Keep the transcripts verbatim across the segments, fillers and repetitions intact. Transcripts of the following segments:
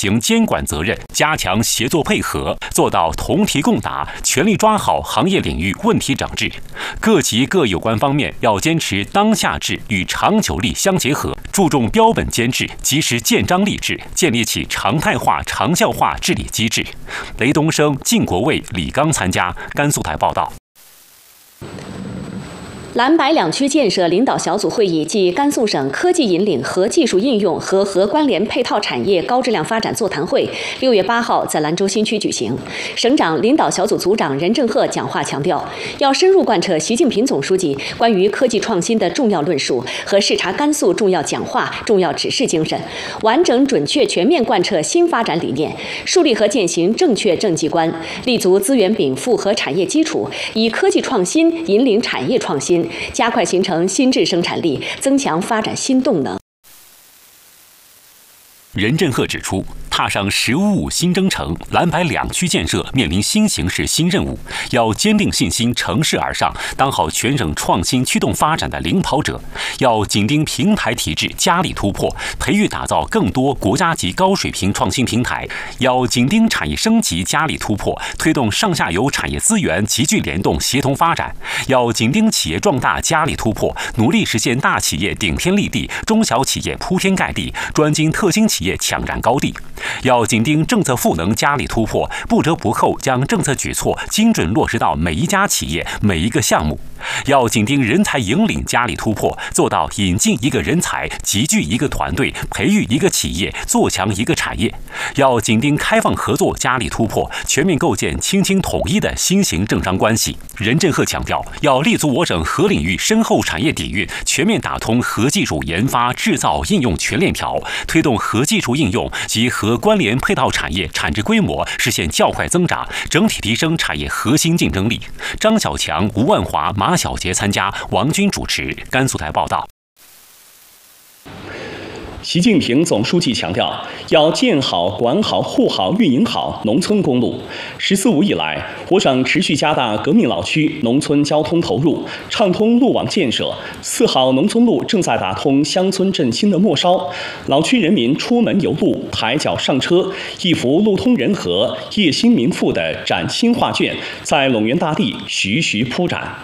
行监管责任，加强协作配合，做到同题共打，全力抓好行业领域问题整治。各级各有关方面要坚持当下制与长久力相结合，注重标本兼治，及时建章立制，建立起常态化、长效化治理机制。雷东升、靳国卫、李刚参加。甘肃台报道。 蓝白两区建设领导小组会议暨甘肃省科技引领核技术应用和核关联配套产业高质量发展座谈会六月八号在兰州新区举行。省长领导小组组长任正鹤讲话强调，要深入贯彻习近平总书记关于科技创新的重要论述和视察甘肃重要讲话、重要指示精神，完整准确全面贯彻新发展理念，树立和践行正确政绩观，立足资源禀赋和产业基础，以科技创新引领产业创新，加快形成新质生产力，增强发展新动能。 任正鹤指出，踏上“十五五”新征程，蓝白两区建设面临新形势、新任务，要坚定信心，乘势而上，当好全省创新驱动发展的领跑者；要紧盯平台体制，加力突破，培育打造更多国家级高水平创新平台；要紧盯产业升级，加力突破，推动上下游产业资源集聚联动、协同发展；要紧盯企业壮大，加力突破，努力实现大企业顶天立地，中小企业铺天盖地，专精特新企业抢占高地。要紧盯政策赋能，加力突破，不折不扣将政策举措精准落实到每一家企业、每一个项目；要紧盯人才引领，加力突破，做到引进一个人才，集聚一个团队，培育一个企业，做强一个产业；要紧盯开放合作，加力突破，全面构建轻轻统一的新型政商关系。任正鹤强调，要立足我省核领域深厚产业底蕴，全面打通核技术研发、制造、应用全链条，推动核技术应用及核关联配套产业产值规模实现较快增长，整体提升产业核心竞争力。张小强、吴万华、马小杰参加，王军主持。甘肃台报道。 习近平总书记强调，要建好、管好、护好、运营好农村公路。“十四五”以来，我省持续加大革命老区农村交通投入，畅通路网建设。四好农村路正在打通乡村振兴的末梢，老区人民出门游路、抬脚上车，一幅路通人和、业兴民富的崭新画卷在陇源大地徐徐铺展。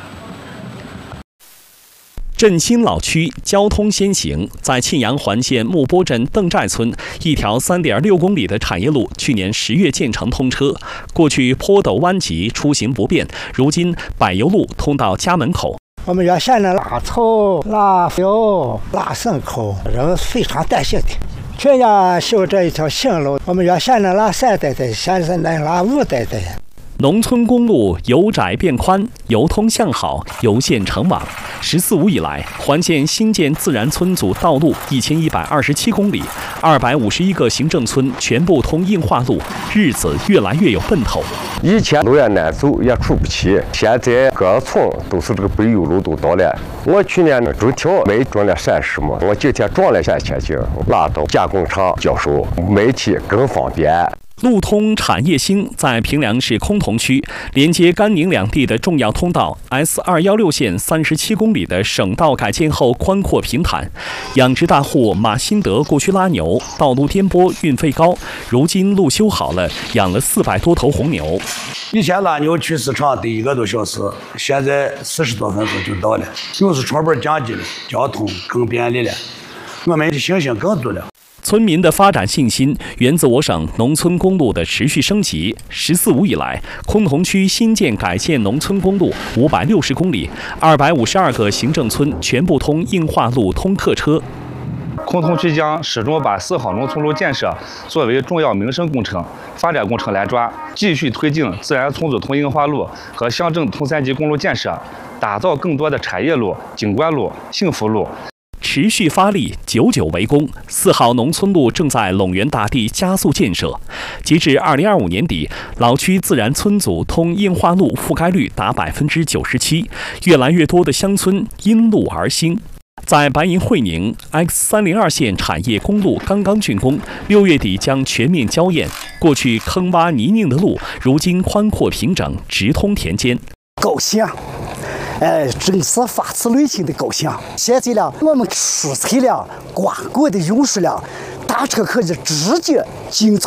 振兴老区交通先行，在沁阳环县木波镇邓寨村，一条 三点六公里的产业路，去年十月建成通车。过去坡陡弯急，出行不便，如今柏油路通到家门口。 我们原先的拉草、拉油、拉牲口，人非常担心的。去年修这一条新路，我们原先的拉三代代，现在能拉五代代。 农村公路由窄变宽，由通向好，由线成网。“十四五”以来，环县新建自然村组道路一千一百二十七公里，二百五十一个行政村全部通硬化路，日子越来越有奔头。 以前路也难走，也出不去，现在各个村都是这个柏油路都到了。我去年中条没种了三十亩，我今天种了三千斤，拉到加工厂销售，卖起更方便。 路通产业兴在平凉市崆峒区，连接甘宁两地的重要通道 S 二一六线三十七公里的省道改建后宽阔平坦。养殖大户马新德过去拉牛，道路颠簸，运费高，如今路修好了，养了四百多头红牛。 以前拉牛去市场得一个多小时，现在四十多分钟就到了，运输成本降低了，交通更便利了，我们的信心更足了。 村民的发展信心源自我省农村公路的持续升级。“十四五”以来，崆峒区新建改建农村公路五百六十公里，二百五十二个行政村全部通硬化路、通客车。 崆峒区将始终把四好农村路建设作为重要民生工程、发展工程来抓，继续推进自然村组通硬化路和乡镇通三级公路建设，打造更多的产业路、景观路、幸福路。 持续发力，久久为功。四好农村路正在陇源大地加速建设。截至二零二五年底，老区自然村组通硬化路覆盖率达百分之九十七，越来越多的乡村因路而兴。在白银会宁 X 三零二线产业公路刚刚竣工，六月底将全面交验。过去坑洼泥泞的路，如今宽阔平整，直通田间。 高兴。哎，真是发自内心的高兴。现在呢，我们蔬菜量、瓜果的用水量，大车可以直接进